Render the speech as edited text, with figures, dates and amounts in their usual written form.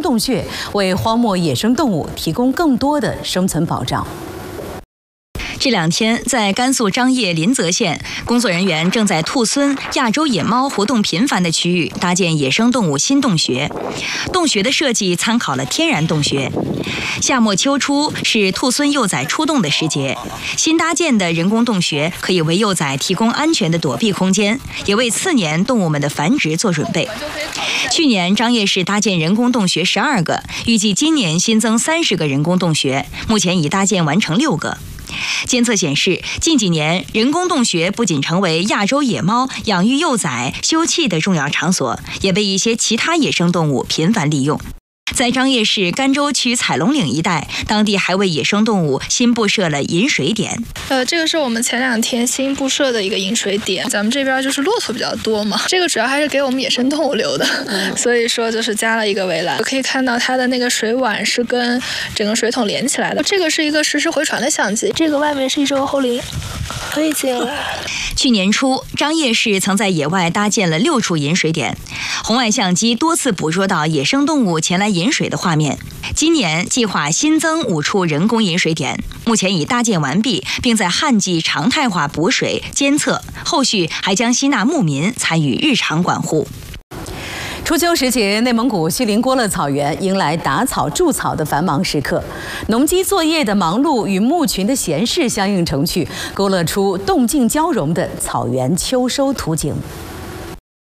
洞穴，为荒漠野生动物提供更多的生存保障。 这2天，在甘肃张掖临泽县，工作人员正在兔狲、亚洲野猫活动频繁的区域搭建野生动物新洞穴。洞穴的设计参考了天然洞穴。夏末秋初是兔狲幼崽出洞的时节，新搭建的人工洞穴可以为幼崽提供安全的躲避空间，也为次年动物们的繁殖做准备。去年张掖市搭建人工洞穴12个，预计今年新增30个人工洞穴，目前已搭建完成6个。监测显示，近几年人工洞穴不仅成为亚洲野猫养育幼崽、休憩的重要场所，也被一些其他野生动物频繁利用。在张掖市甘州区彩龙岭一带，当地还为野生动物新布设了饮水点。 这个是我们前2天新布设的一个饮水点。咱们这边就是骆驼比较多嘛，这个主要还是给我们野生动物留的，所以说就是加了一个围栏。可以看到它的那个水碗是跟整个水桶连起来的。这个是一个实时回传的相机，这个外面是一只欧猴羚，可以进来。 去年初，张掖市曾在野外搭建了6处饮水点，红外相机多次捕捉到野生动物前来饮水的画面。今年计划新增5处人工饮水点，目前已搭建完毕，并在旱季常态化补水监测，后续还将吸纳牧民参与日常管护。 初秋时节，内蒙古锡林郭勒草原迎来打草筑草的繁忙时刻，农机作业的忙碌与牧群的闲适相映成趣，勾勒出动静交融的草原秋收图景。